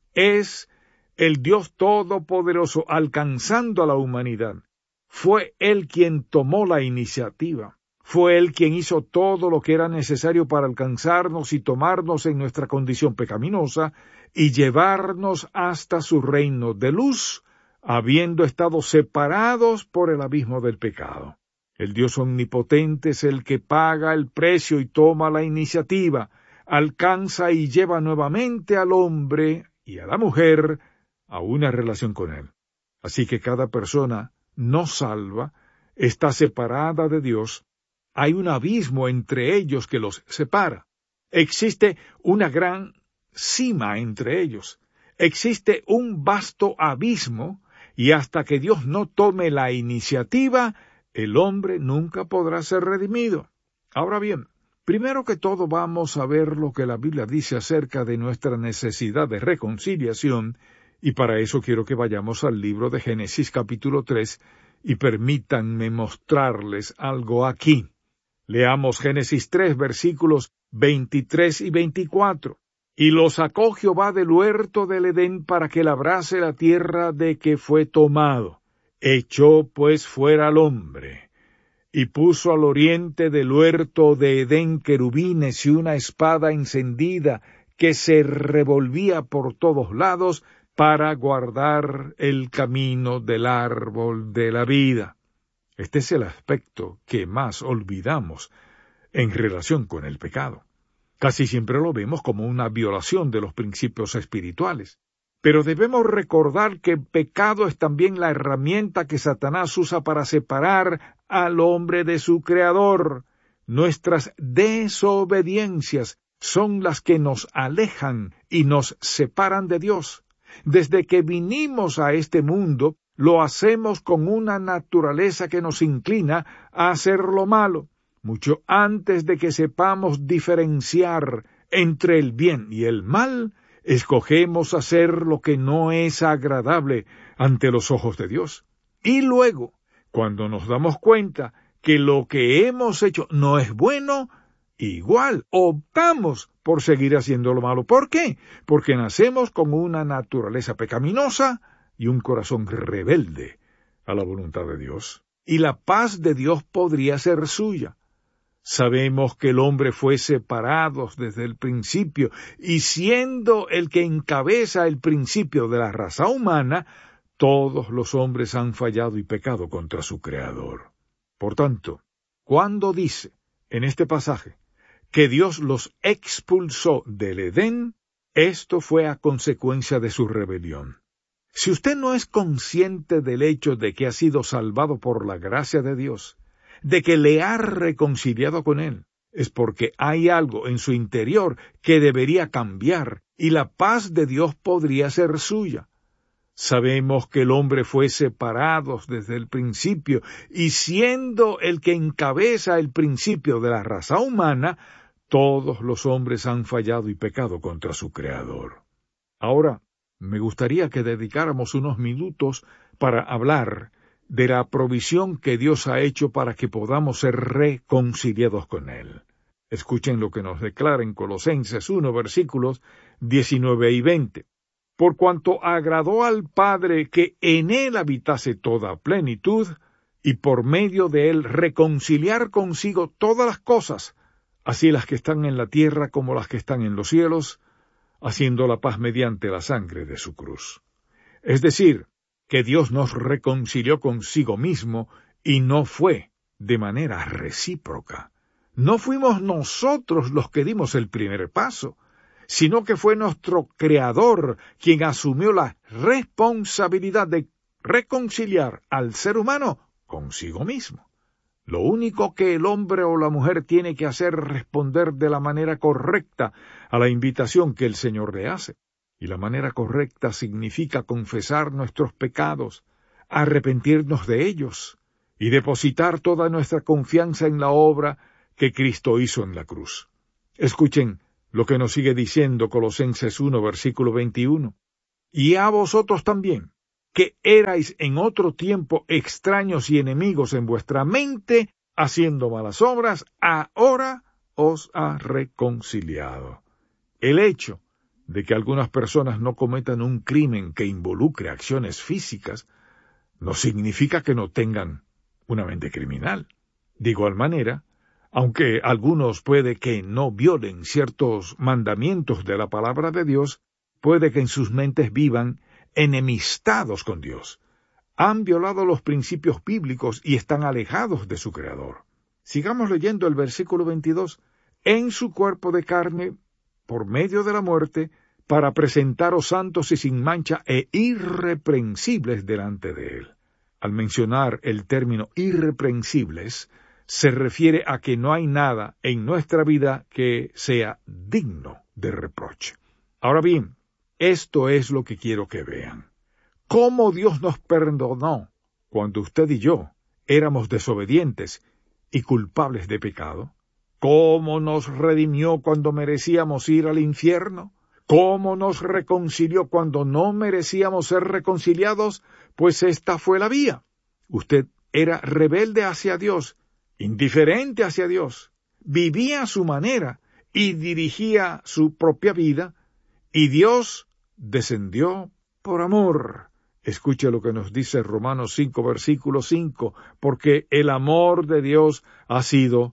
Es el Dios Todopoderoso alcanzando a la humanidad. Fue Él quien tomó la iniciativa. Fue Él quien hizo todo lo que era necesario para alcanzarnos y tomarnos en nuestra condición pecaminosa y llevarnos hasta su reino de luz, habiendo estado separados por el abismo del pecado. El Dios omnipotente es el que paga el precio y toma la iniciativa, alcanza y lleva nuevamente al hombre y a la mujer a una relación con Él. Así que cada persona no salva está separada de Dios. Hay un abismo entre ellos que los separa. Existe una gran cima entre ellos. Existe un vasto abismo, y hasta que Dios no tome la iniciativa, el hombre nunca podrá ser redimido. Ahora bien, primero que todo vamos a ver lo que la Biblia dice acerca de nuestra necesidad de reconciliación, y para eso quiero que vayamos al libro de Génesis capítulo tres, y permítanme mostrarles algo aquí. Leamos Génesis tres, versículos veintitrés y veinticuatro. Y lo sacó Jehová del huerto del Edén para que labrase la tierra de que fue tomado. Echó pues fuera al hombre, y puso al oriente del huerto de Edén querubines y una espada encendida que se revolvía por todos lados para guardar el camino del árbol de la vida. Este es el aspecto que más olvidamos en relación con el pecado. Casi siempre lo vemos como una violación de los principios espirituales. Pero debemos recordar que el pecado es también la herramienta que Satanás usa para separar al hombre de su Creador. Nuestras desobediencias son las que nos alejan y nos separan de Dios. Desde que vinimos a este mundo, lo hacemos con una naturaleza que nos inclina a hacer lo malo, mucho antes de que sepamos diferenciar entre el bien y el mal. Escogemos hacer lo que no es agradable ante los ojos de Dios. Y luego, cuando nos damos cuenta que lo que hemos hecho no es bueno, igual optamos por seguir haciendo lo malo. ¿Por qué? Porque nacemos con una naturaleza pecaminosa y un corazón rebelde a la voluntad de Dios. Y la paz de Dios podría ser suya. Sabemos que el hombre fue separado desde el principio, y siendo el que encabeza el principio de la raza humana, todos los hombres han fallado y pecado contra su Creador. Por tanto, cuando dice en este pasaje que Dios los expulsó del Edén, esto fue a consecuencia de su rebelión. Si usted no es consciente del hecho de que ha sido salvado por la gracia de Dios, de que le ha reconciliado con Él, es porque hay algo en su interior que debería cambiar, y la paz de Dios podría ser suya. Sabemos que el hombre fue separado desde el principio, y siendo el que encabeza el principio de la raza humana, todos los hombres han fallado y pecado contra su Creador. Ahora, me gustaría que dedicáramos unos minutos para hablar de la provisión que Dios ha hecho para que podamos ser reconciliados con Él. Escuchen lo que nos declara en Colosenses uno, versículos diecinueve y veinte. Por cuanto agradó al Padre que en Él habitase toda plenitud, y por medio de Él reconciliar consigo todas las cosas, así las que están en la tierra como las que están en los cielos, haciendo la paz mediante la sangre de su cruz. Es decir, que Dios nos reconcilió consigo mismo, y no fue de manera recíproca. No fuimos nosotros los que dimos el primer paso, sino que fue nuestro Creador quien asumió la responsabilidad de reconciliar al ser humano consigo mismo. Lo único que el hombre o la mujer tiene que hacer es responder de la manera correcta a la invitación que el Señor le hace. Y la manera correcta significa confesar nuestros pecados, arrepentirnos de ellos y depositar toda nuestra confianza en la obra que Cristo hizo en la cruz. Escuchen lo que nos sigue diciendo Colosenses uno, versículo veintiuno. Y a vosotros también, que erais en otro tiempo extraños y enemigos en vuestra mente, haciendo malas obras, ahora os ha reconciliado. El hecho de que algunas personas no cometan un crimen que involucre acciones físicas no significa que no tengan una mente criminal. De igual manera, aunque algunos puede que no violen ciertos mandamientos de la palabra de Dios, puede que en sus mentes vivan enemistados con Dios. Han violado los principios bíblicos y están alejados de su Creador. Sigamos leyendo el versículo veintidós. En su cuerpo de carne, por medio de la muerte, para presentaros santos y sin mancha e irreprensibles delante de Él. Al mencionar el término irreprensibles, se refiere a que no hay nada en nuestra vida que sea digno de reproche. Ahora bien, esto es lo que quiero que vean. ¿Cómo Dios nos perdonó cuando usted y yo éramos desobedientes y culpables de pecado? ¿Cómo nos redimió cuando merecíamos ir al infierno? ¿Cómo nos reconcilió cuando no merecíamos ser reconciliados? Pues esta fue la vía. Usted era rebelde hacia Dios, indiferente hacia Dios, vivía a su manera y dirigía su propia vida, y Dios descendió por amor. Escuche lo que nos dice Romanos cinco, versículo cinco, porque el amor de Dios ha sido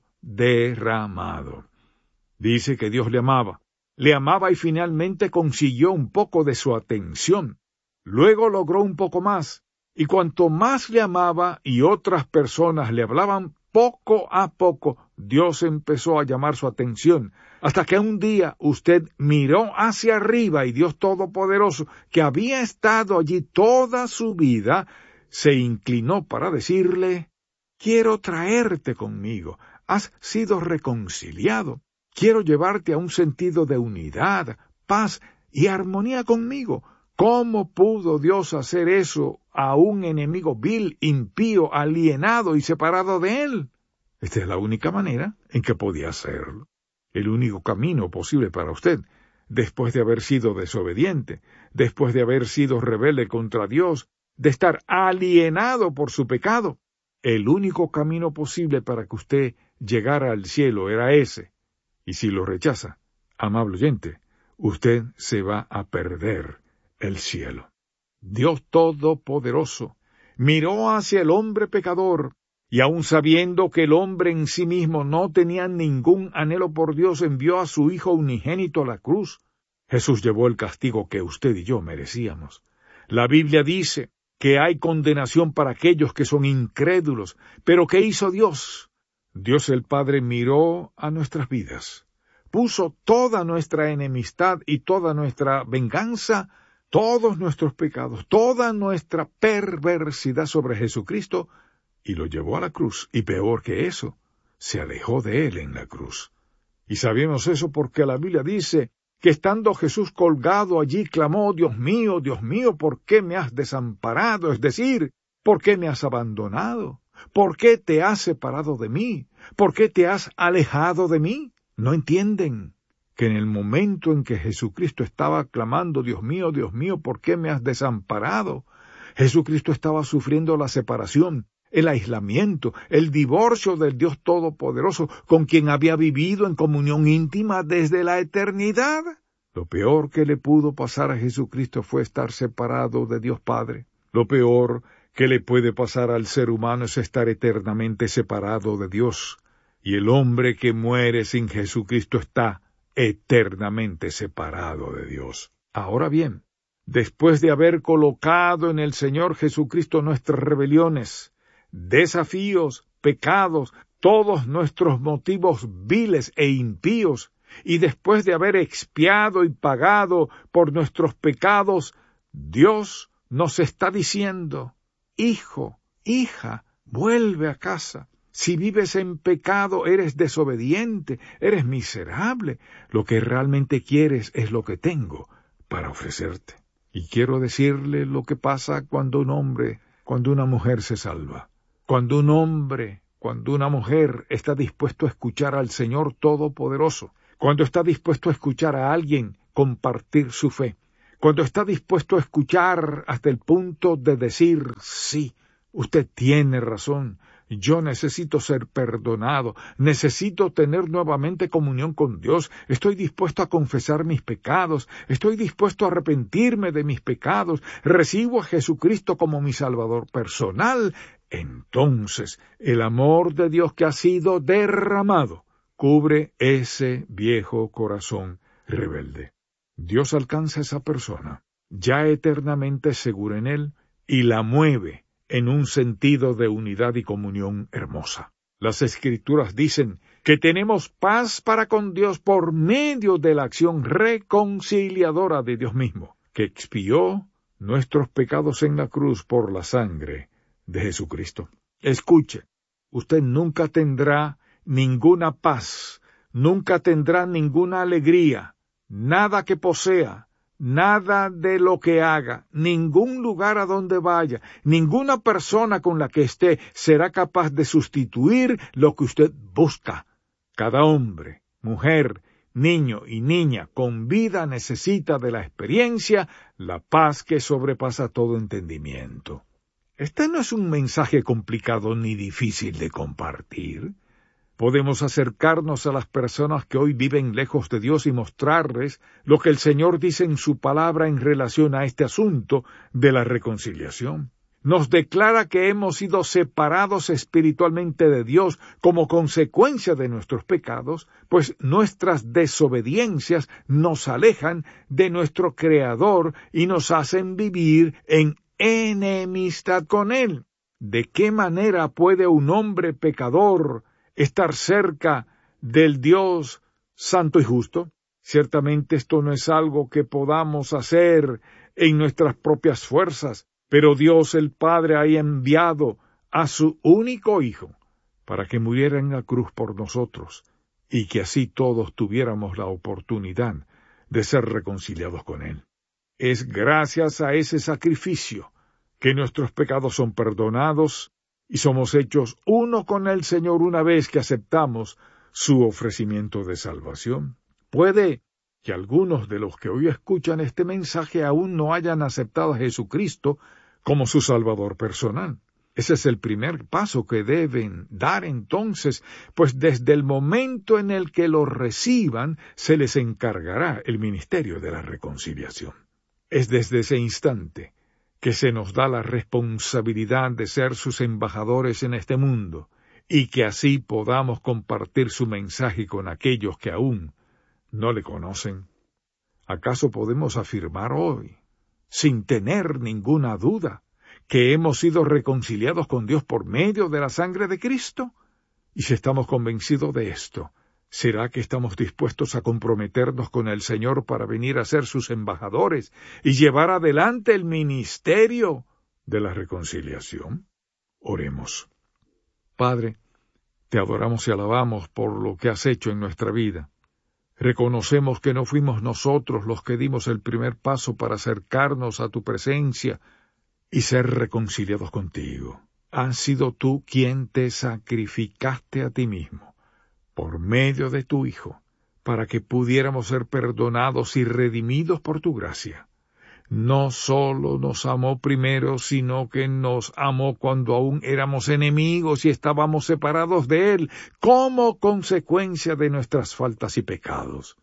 derramado. Dice que Dios le amaba, le amaba y finalmente consiguió un poco de su atención. Luego logró un poco más, y cuanto más le amaba y otras personas le hablaban, poco a poco Dios empezó a llamar su atención, hasta que un día usted miró hacia arriba y Dios Todopoderoso, que había estado allí toda su vida, se inclinó para decirle: quiero traerte conmigo, has sido reconciliado, quiero llevarte a un sentido de unidad, paz y armonía conmigo. ¿Cómo pudo Dios hacer eso a un enemigo vil, impío, alienado y separado de Él? Esta es la única manera en que podía hacerlo. El único camino posible para usted, después de haber sido desobediente, después de haber sido rebelde contra Dios, de estar alienado por su pecado, el único camino posible para que usted llegara al cielo era ese. Y si lo rechaza, amable oyente, usted se va a perder el cielo. Dios Todopoderoso miró hacia el hombre pecador, y aun sabiendo que el hombre en sí mismo no tenía ningún anhelo por Dios, envió a su Hijo unigénito a la cruz. Jesús llevó el castigo que usted y yo merecíamos. La Biblia dice que hay condenación para aquellos que son incrédulos, pero ¿qué hizo Dios? Dios el Padre miró a nuestras vidas, puso toda nuestra enemistad y toda nuestra venganza, todos nuestros pecados, toda nuestra perversidad sobre Jesucristo, y lo llevó a la cruz, y peor que eso, se alejó de él en la cruz. Y sabemos eso porque la Biblia dice que estando Jesús colgado allí, clamó: Dios mío, Dios mío, ¿por qué me has desamparado? Es decir, ¿por qué me has abandonado? ¿Por qué te has separado de mí? ¿Por qué te has alejado de mí? ¿No entienden que en el momento en que Jesucristo estaba clamando: Dios mío, Dios mío, ¿por qué me has desamparado?, Jesucristo estaba sufriendo la separación, el aislamiento, el divorcio del Dios Todopoderoso, con quien había vivido en comunión íntima desde la eternidad? Lo peor que le pudo pasar a Jesucristo fue estar separado de Dios Padre. Lo peor que le puede pasar al ser humano es estar eternamente separado de Dios. Y el hombre que muere sin Jesucristo está eternamente separado de Dios. Ahora bien, después de haber colocado en el Señor Jesucristo nuestras rebeliones, desafíos, pecados, todos nuestros motivos viles e impíos, y después de haber expiado y pagado por nuestros pecados, Dios nos está diciendo: hijo, hija, vuelve a casa. Si vives en pecado, eres desobediente, eres miserable. Lo que realmente quieres es lo que tengo para ofrecerte. Y quiero decirle lo que pasa cuando un hombre, cuando una mujer se salva. Cuando un hombre, cuando una mujer está dispuesto a escuchar al Señor Todopoderoso, cuando está dispuesto a escuchar a alguien compartir su fe, cuando está dispuesto a escuchar hasta el punto de decir, sí, usted tiene razón, yo necesito ser perdonado, necesito tener nuevamente comunión con Dios, estoy dispuesto a confesar mis pecados, estoy dispuesto a arrepentirme de mis pecados, recibo a Jesucristo como mi Salvador personal. Entonces, el amor de Dios que ha sido derramado cubre ese viejo corazón rebelde. Dios alcanza a esa persona, ya eternamente segura en Él, y la mueve en un sentido de unidad y comunión hermosa. Las Escrituras dicen que tenemos paz para con Dios por medio de la acción reconciliadora de Dios mismo, que expió nuestros pecados en la cruz por la sangre de Jesucristo. Escuche, usted nunca tendrá ninguna paz, nunca tendrá ninguna alegría, nada que posea, nada de lo que haga, ningún lugar a donde vaya, ninguna persona con la que esté será capaz de sustituir lo que usted busca. Cada hombre, mujer, niño y niña con vida necesita de la experiencia, la paz que sobrepasa todo entendimiento. Este no es un mensaje complicado ni difícil de compartir. Podemos acercarnos a las personas que hoy viven lejos de Dios y mostrarles lo que el Señor dice en su palabra en relación a este asunto de la reconciliación. Nos declara que hemos sido separados espiritualmente de Dios como consecuencia de nuestros pecados, pues nuestras desobediencias nos alejan de nuestro Creador y nos hacen vivir en enemistad con Él. ¿De qué manera puede un hombre pecador estar cerca del Dios santo y justo? Ciertamente esto no es algo que podamos hacer en nuestras propias fuerzas, pero Dios el Padre ha enviado a su único Hijo para que muriera en la cruz por nosotros y que así todos tuviéramos la oportunidad de ser reconciliados con Él. Es gracias a ese sacrificio que nuestros pecados son perdonados y somos hechos uno con el Señor una vez que aceptamos su ofrecimiento de salvación. Puede que algunos de los que hoy escuchan este mensaje aún no hayan aceptado a Jesucristo como su Salvador personal. Ese es el primer paso que deben dar entonces, pues desde el momento en el que lo reciban, se les encargará el ministerio de la reconciliación. Es desde ese instante que se nos da la responsabilidad de ser sus embajadores en este mundo, y que así podamos compartir su mensaje con aquellos que aún no le conocen. ¿Acaso podemos afirmar hoy, sin tener ninguna duda, que hemos sido reconciliados con Dios por medio de la sangre de Cristo? Y si estamos convencidos de esto, ¿será que estamos dispuestos a comprometernos con el Señor para venir a ser sus embajadores y llevar adelante el ministerio de la reconciliación? Oremos. Padre, te adoramos y alabamos por lo que has hecho en nuestra vida. Reconocemos que no fuimos nosotros los que dimos el primer paso para acercarnos a tu presencia y ser reconciliados contigo. Has sido tú quien te sacrificaste a ti mismo, por medio de tu Hijo, para que pudiéramos ser perdonados y redimidos por tu gracia. No solo nos amó primero, sino que nos amó cuando aún éramos enemigos y estábamos separados de Él, como consecuencia de nuestras faltas y pecados.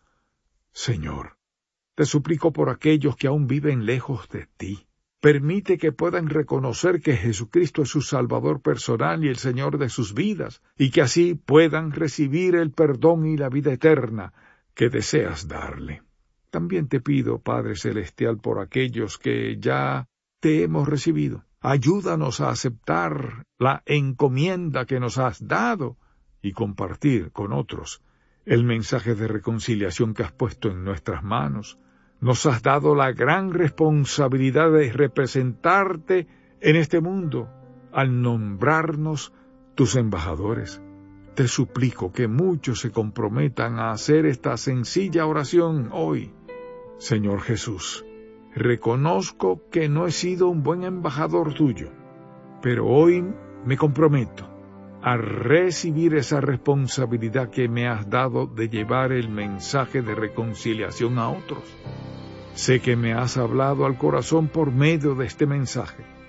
Señor, te suplico por aquellos que aún viven lejos de ti. Permite que puedan reconocer que Jesucristo es su Salvador personal y el Señor de sus vidas, y que así puedan recibir el perdón y la vida eterna que deseas darle. También te pido, Padre Celestial, por aquellos que ya te hemos recibido. Ayúdanos a aceptar la encomienda que nos has dado y compartir con otros el mensaje de reconciliación que has puesto en nuestras manos. Nos has dado la gran responsabilidad de representarte en este mundo al nombrarnos tus embajadores. Te suplico que muchos se comprometan a hacer esta sencilla oración hoy. Señor Jesús, reconozco que no he sido un buen embajador tuyo, pero hoy me comprometo a recibir esa responsabilidad que me has dado de llevar el mensaje de reconciliación a otros. Sé que me has hablado al corazón por medio de este mensaje.